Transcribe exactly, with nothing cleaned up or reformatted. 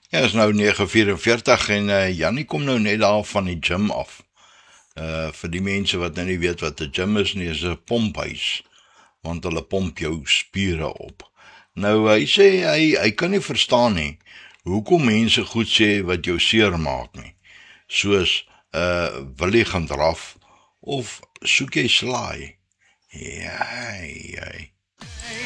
Ja, is nou negen vyf-en-veertig en uh, Jannie kom nou net daar van die gym af. Uh, vir die mense wat nou nie weet wat 'n gym is nie, is 'n pomphuis, want hulle pomp jou spiere op. Nou, hy sê, hy, hy kan nie verstaan nie, hoekom mense goed sê wat jou seer maak nie, soos, uh, wil jy gaan draf, of soek jy slaai? Ja, ja.